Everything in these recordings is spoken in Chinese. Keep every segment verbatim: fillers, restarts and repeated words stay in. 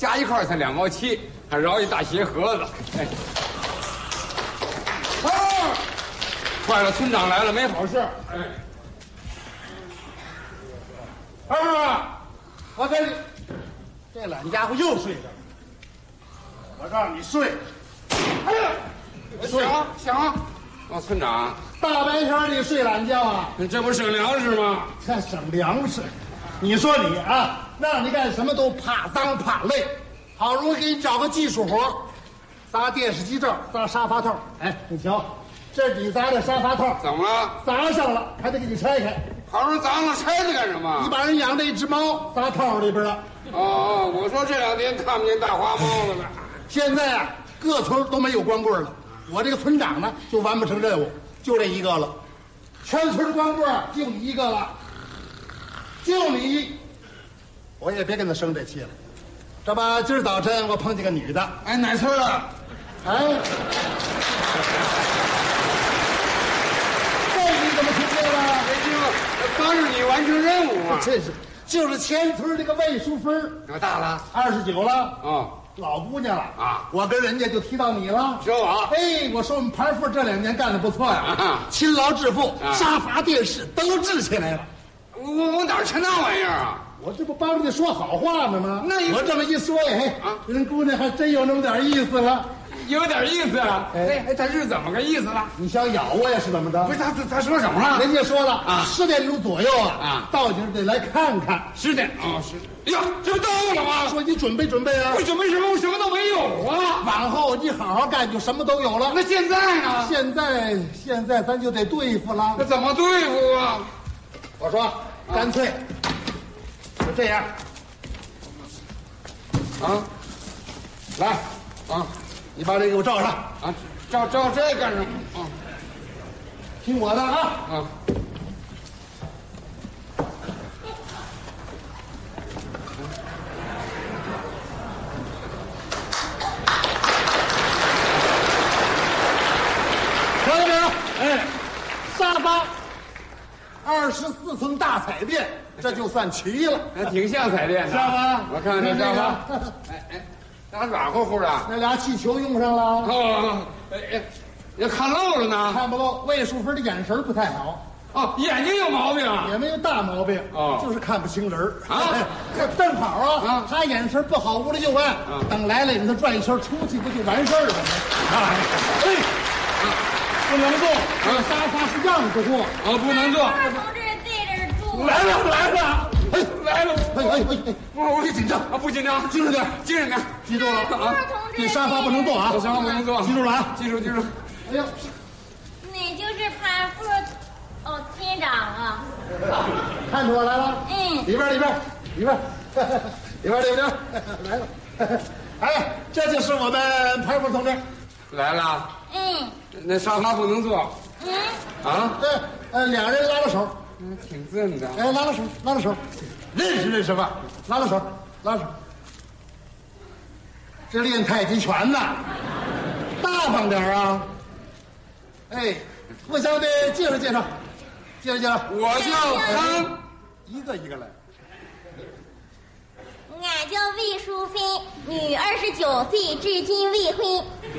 加一块才两毛七，还绕一大鞋盒子。哎，啊，坏了，村长来了，没好事。哎， 啊，我跟你，这懒家伙又睡着了。我让你睡。哎呀， 想想，哦，村长， 大白天你睡懒觉啊？ 这不省粮食吗？ 这省粮食。你说你啊，让你干什么都怕脏怕累，好容易给你找个技术活，砸电视机罩，砸沙发套。哎，你瞧，这你砸的沙发套怎么了？ 砸上了，还得给你拆开。 好好砸了，拆它干什么？ 你把人养的一只猫砸套里边了。 哦哦，我说这两天看不见大花猫了呢。 现在啊，各村都没有光棍了，我这个村长呢就完不成任务，就这一个了。全村的光棍就你一个了。就你，我也别跟他生这气了。这不，今儿早晨我碰见个女的， 哎，哪村的？ 哎，这你怎么听见了？ 没听，帮着你完成任务嘛。 这是，就是前村这个魏淑芬， 多大了？ 二十九了， 哦， 老姑娘了啊。 我跟人家就提到你了， 说我。 哎，我说我们盘富这两年干得不错呀， 啊， 勤劳致富， 啊， 沙发、电视都治起来了。 我我哪成那玩意儿啊？ 我这不帮着你说好话呢吗？ 那我这么一说，哎， 啊， 人姑娘还真有那么点意思了， 有点意思啊。哎哎，他是怎么个意思了？ 你想咬我也是怎么着？ 不是他他他说什么了？ 人家说了啊， 十点钟左右啊， 啊， 到景得来看看。 十点啊，十。哎呀，这不到了吗？ 说你准备准备啊！ 我准备什么？我什么都没有啊！ 往后你好好干，就什么都有了。 那现在呢？ 现在现在咱就得对付了。 那怎么对付啊？ 我说，干脆就这样啊， 来啊， 你把这给我照上啊，照照这干什么？啊， 听我的啊啊。 瞧见没有？哎，沙发，二十四寸大彩电，这就算齐了。 还挺像彩电的， 像吧？ 我看看这沙发，哎哎，咋软乎乎的？ 那俩气球用上了。 哦，哎哎，也看漏了呢。 看不漏，魏淑芬的眼神不太好。 哦，眼睛有毛病啊？ 也没有大毛病， 哦， 就是看不清人儿啊。 这正好啊， 啊， 他眼神不好，无了就按。等来了，你他转一圈出去，不就完事儿了吗？啊，哎，不能动，这个沙发是样子货。 哦，不能坐。 二同志对着住。 来了来了，哎来了， 哎哎哎哎， 我我紧张啊，不紧张， 精神点， 精神点， 记住了啊！ 这沙发不能动啊， 沙发不能动， 记住了啊， 记住记住。 哎呦， 你就是潘富哦，厅长啊。 看出我来了？ 嗯。 里边里边里边里边里边来了。哎，这就是我们潘副同志。 来了。 嗯。 那沙发不能坐。 嗯。 啊？ 对，呃，俩人拉拉手。 嗯，挺正的。 哎，拉拉手，拉拉手，认识认识吧？拉拉手，拉拉手。这练太极拳呢，大方点啊！哎，互相的介绍介绍，介绍介绍。 我叫潘， 一个一个来。 俺叫魏淑芬，女，二十九岁，至今未婚。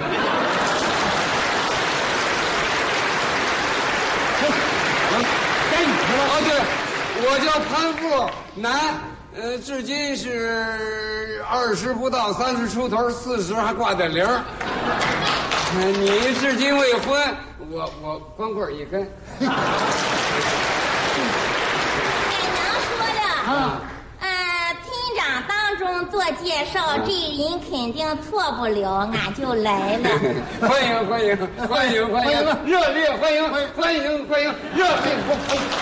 行，该你的了。 啊，对，我叫潘富，男，呃，至今是二十不到，三十出头，四十还挂点零儿。呃你至今未婚，我我光棍一根。 俺娘说的啊， 呃，厅长当中做介绍，这人肯定错不了，俺就来了。 欢迎欢迎欢迎欢迎，热烈欢迎欢迎欢迎，热烈欢迎。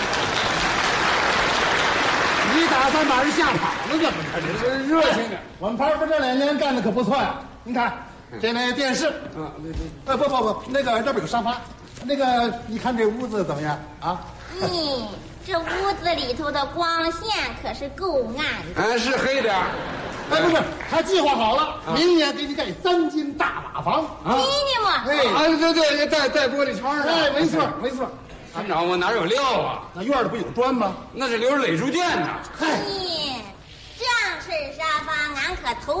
你打算把人吓跑了怎么着？这是热情点。 我们潘夫这两年干的可不错呀。你看，这那电视， 啊，对对。 呃，不不不，那个这边有沙发，那个你看这屋子怎么样啊？ 嗯，这屋子里头的光线可是够暗的。 俺是黑点儿。 哎，不是，他计划好了，明年给你盖三间大瓦房啊！ 听见吗？ 哎， 啊，对对，带带玻璃窗的。 哎，没错没错。 团长，我哪有料啊？ 那院里不有砖吗？ 那是留着垒书店呢。 嗨。 嗯，这样式沙发，俺可头